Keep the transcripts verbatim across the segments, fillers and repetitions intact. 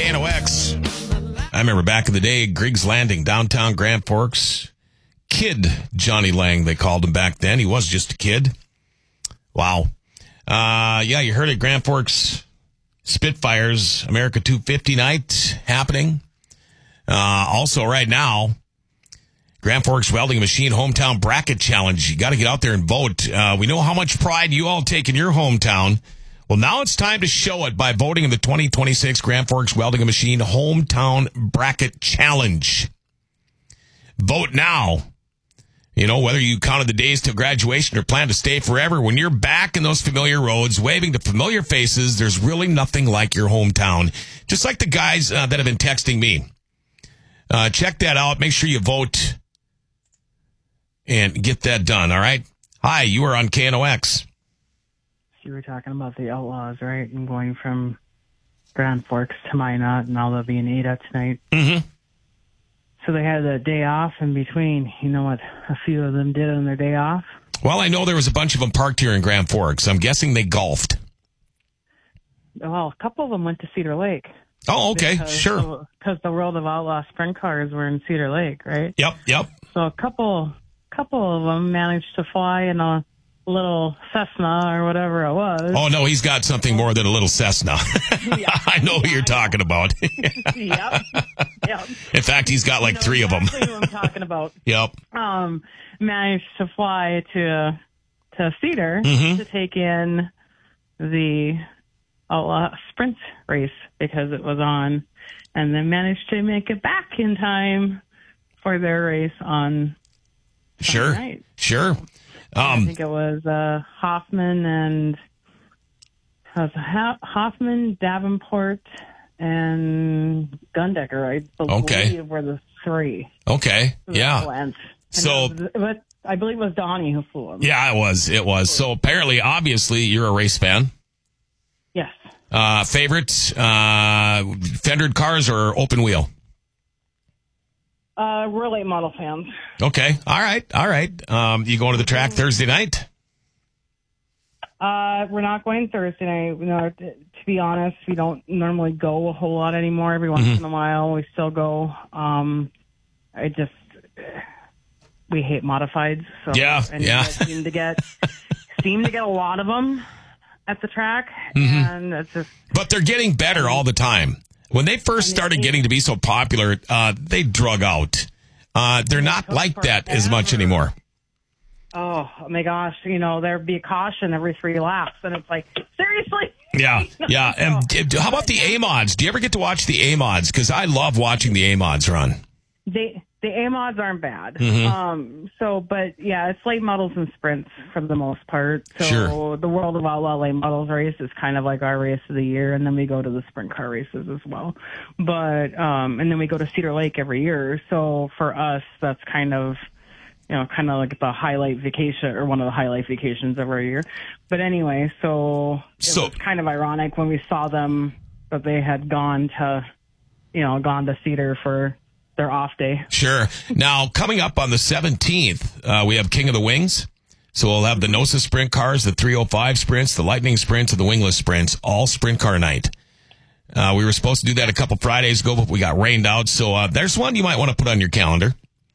K N O X. I remember back in the day, Griggs Landing, downtown Grand Forks. Kid Johnny Lang, they called him back then. He was just a kid. Wow. Uh, yeah, you heard it, Grand Forks Spitfires, America two fifty night happening. Uh, also right now, Grand Forks Welding Machine Hometown Bracket Challenge. You got to get out there and vote. Uh, we know how much pride you all take in your hometown. Well, now it's time to show it by voting in the twenty twenty-six Grand Forks Welding Machine Hometown Bracket Challenge. Vote now. You know, whether you counted the days till graduation or plan to stay forever, when you're back in those familiar roads, waving to familiar faces, there's really nothing like your hometown. Just like the guys uh, that have been texting me. Uh, check that out. Make sure you vote and get that done, all right? Hi, you are on K N O X. You were talking about the Outlaws, right? And going from Grand Forks to Minot, and now they'll be in Ada tonight. Mm-hmm. So they had a day off in between. You know what a few of them did on their day off? Well, I know there was a bunch of them parked here in Grand Forks. I'm guessing they golfed. Well, a couple of them went to Cedar Lake. Oh, okay, because, sure. Because the World of Outlaw sprint cars were in Cedar Lake, right? Yep, yep. So a couple, couple of them managed to fly in a little Cessna or whatever it was. Oh, no, he's got something more than a little Cessna. Yeah. I know who you're talking about. Yep. Yep. In fact, he's got like You know three exactly of them. Who I'm talking about. Yep. Um, managed to fly to to Cedar Mm-hmm. to take in the Outlaw sprint race because it was on, and then managed to make it back in time for their race on Sure. Sunday night. Sure. I Um, think it was uh, Hoffman and was Ho- Hoffman, Davenport, and Gundecker. I believe Okay. were the three. okay. that Yeah. went. And So- it was, it was, I believe it was Donnie who flew him. Yeah, it was. It was. So apparently, obviously, you're a race fan. Yes. Uh, favorites, uh, fendered cars or open wheel? Uh, we're late model fans. Okay. All right. All right. Um, you going to the track Thursday night? Uh, we're not going Thursday night. You know, t- to be honest, we don't normally go a whole lot anymore. Every once Mm-hmm. in a while, we still go. Um, I just we hate modifieds. So Yeah, and yeah. you guys seem to get seem to get a lot of them at the track, Mm-hmm. and it's just But they're getting better all the time. When they first started getting to be so popular, uh, they drug out. Uh, they're not took like that as much forever. anymore. oh my gosh, you know, there'd be a caution every three laps, and it's like seriously. Yeah, yeah. And d- how about the A-Mods? Do you ever get to watch the A-Mods? Because I love watching the A-Mods run. They the A mods aren't bad. Mm-hmm. Um so but yeah, it's late models and sprints for the most part. So Sure. the World of Outlaw late models race is kind of like our race of the year, and then we go to the sprint car races as well. But um and then we go to Cedar Lake every year. So for us that's kind of you know, kind of like the highlight vacation or one of the highlight vacations every year. But anyway, so it So- was kind of ironic when we saw them that they had gone to you know, gone to Cedar for their off day. Sure. Now, coming up on the seventeenth, uh, we have King of the Wings. So we'll have the NOSA sprint cars, the three oh five sprints, the Lightning sprints, and the wingless sprints, all sprint car night. Uh, we were supposed to do that a couple Fridays ago, but we got rained out. So uh, there's one you might want to put on your calendar.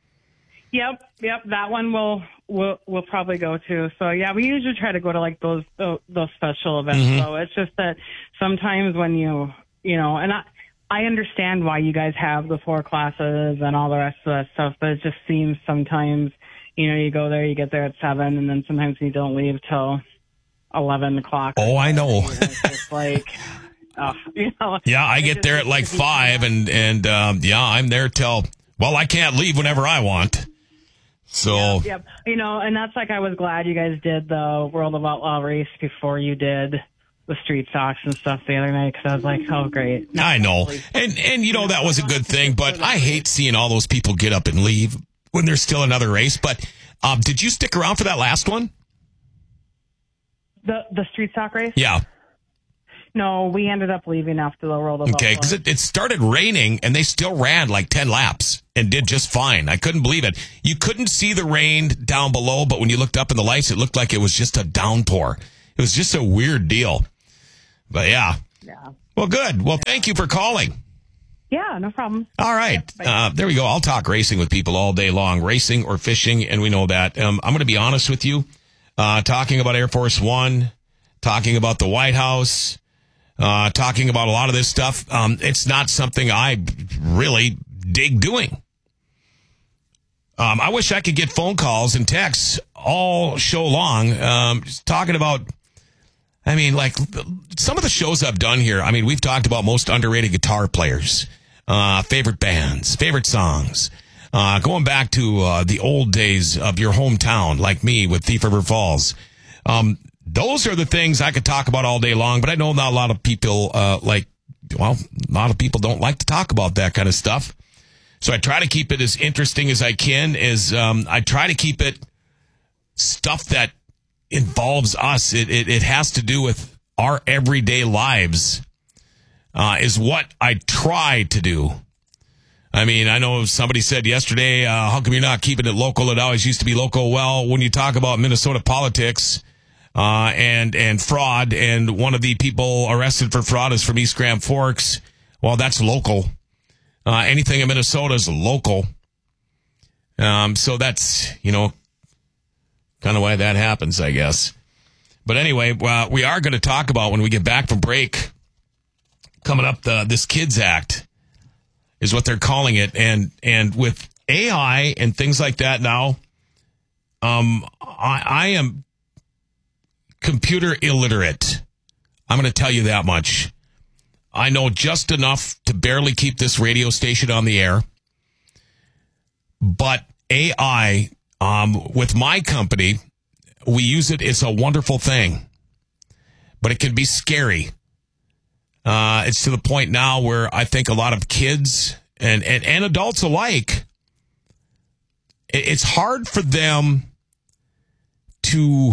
Yep, yep, that one we'll we'll we'll probably go to. So yeah, we usually try to go to like those those, those special events. Mm-hmm. So it's just that sometimes when you you know, and I I understand why you guys have the four classes and all the rest of that stuff, but it just seems sometimes you know you go there, you get there at seven, and then sometimes you don't leave till eleven o'clock. Oh, I know. And it's just like. Oh, you know, Yeah, I it get just there at needs like to be- five, and, and um, yeah, I'm there till, well, I can't leave whenever I want. So, Yep. You know, and that's like I was glad you guys did the World of Outlaw race before you did the street stocks and stuff the other night, because I was like, oh, great. I know. And, and you know, that was a good thing, but I hate seeing all those people get up and leave when there's still another race. But um, did you stick around for that last one? The the street stock race? Yeah. No, we ended up leaving after the World of Okay, Outlaw. because it, it started raining, and they still ran like ten laps and did just fine. I couldn't believe it. You couldn't see the rain down below, but when you looked up in the lights, it looked like it was just a downpour. It was just a weird deal. But yeah. Yeah. Well, good. Well, thank you for calling. Yeah, no problem. All right. Yep, uh, there we go. I'll talk racing with people all day long, racing or fishing, and we know that. Um, I'm going to be honest with you. Uh, talking about Air Force One, talking about the White House, uh, talking about a lot of this stuff. Um, it's not something I really dig doing. Um, I wish I could get phone calls and texts all show long, um, just talking about, I mean, like some of the shows I've done here. I mean, we've talked about most underrated guitar players, uh, favorite bands, favorite songs. Uh, going back to uh, the old days of your hometown, like me with Thief River Falls. Um, those are the things I could talk about all day long, but I know not a lot of people, uh, like, well, a lot of people don't like to talk about that kind of stuff. So I try to keep it as interesting as I can, as um, I try to keep it stuff that involves us. It, it, it has to do with our everyday lives, uh, is what I try to do. I mean, I know somebody said yesterday, uh, how come you're not keeping it local? It always used to be local. Well, when you talk about Minnesota politics uh, and and fraud, and one of the people arrested for fraud is from East Grand Forks, well, that's local. Uh, anything in Minnesota is local. Um, so that's, you know, kind of why that happens, I guess. But anyway, uh, we are going to talk about, when we get back from break, coming up, the, this KIDS Act is what they're calling it. And and with A I and things like that now, um, I, I am computer illiterate. I'm going to tell you that much. I know just enough to barely keep this radio station on the air. But A I, um, with my company, we use it. It's a wonderful thing. But it can be scary. Uh, it's to the point now where I think a lot of kids and, and, and adults alike, it, it's hard for them to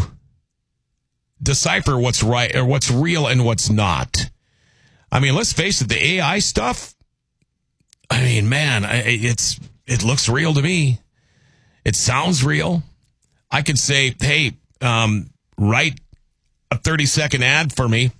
decipher what's right or what's real and what's not. I mean, let's face it, the A I stuff, I mean, man, it's it looks real to me. It sounds real. I could say, hey, um, write a thirty-second ad for me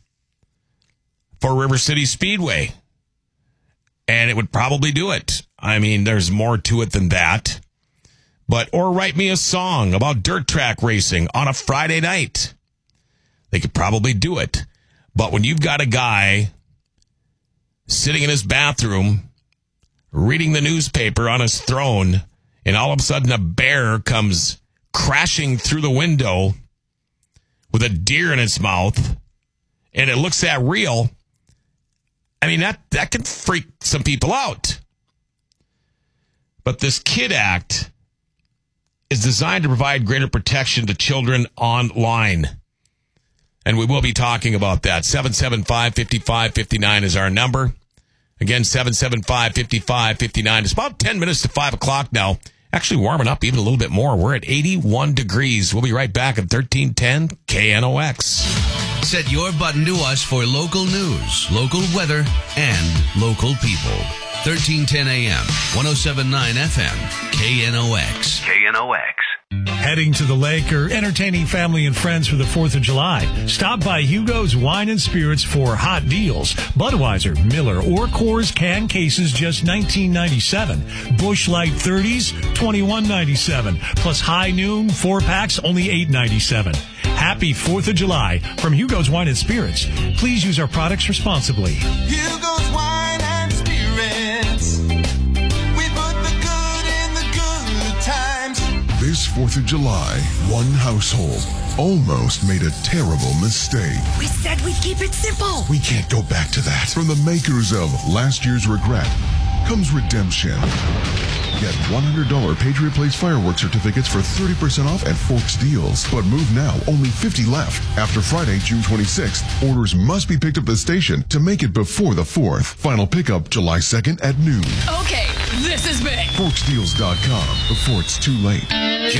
for River City Speedway, and it would probably do it. I mean, there's more to it than that. But, or write me a song about dirt track racing on a Friday night. They could probably do it. But when you've got a guy sitting in his bathroom, reading the newspaper on his throne, and all of a sudden a bear comes crashing through the window with a deer in its mouth, and it looks that real, I mean, that, that can freak some people out. But this KID Act is designed to provide greater protection to children online. And we will be talking about that. seven seven five, five five five nine is our number. Again, seven seven five, five five five nine. It's about ten minutes to five o'clock now. Actually warming up even a little bit more. We're at eighty-one degrees. We'll be right back at thirteen ten K N O X. Set your button to us for local news, local weather, and local people. thirteen ten A M, ten seventy-nine F M, K N O X. K N O X. Heading to the lake or entertaining family and friends for the fourth of July? Stop by Hugo's Wine and Spirits for hot deals. Budweiser, Miller, or Coors can cases just nineteen ninety-seven. Busch Light thirties, twenty-one ninety-seven. Plus High Noon, four packs, only eight ninety-seven. Happy fourth of July from Hugo's Wine and Spirits. Please use our products responsibly. Hugo's Wine and Spirits. We put the good in the good times. This fourth of July, one household almost made a terrible mistake. We said we'd keep it simple. We can't go back to that. From the makers of Last Year's Regret comes redemption. Get one hundred dollars Patriot Place fireworks certificates for thirty percent off at Forks Deals. But move now, only fifty left. After Friday, June twenty-sixth, orders must be picked up at the station to make it before the fourth. Final pickup July second at noon. Okay, this is big. Forks Deals dot com before it's too late.